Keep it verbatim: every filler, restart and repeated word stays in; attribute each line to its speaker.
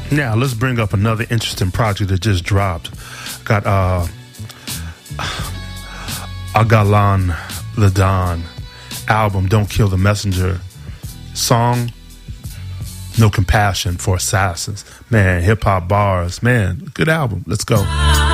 Speaker 1: Now, let's bring up another interesting project that just dropped. Got uh, Agalan Ladan album, Don't Kill the Messenger. Song, No Compassion for Assassins. Man, hip-hop bars. Man, good album. Let's go.